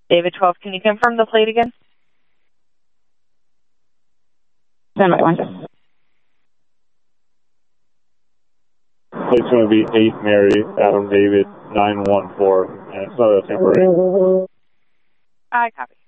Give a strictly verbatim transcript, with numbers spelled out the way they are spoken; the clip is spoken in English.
David twelve, can you confirm the plate again? Stand by one. Plate's going to be eight Mary, Adam David, nine one four, and it's not a temporary. I copy.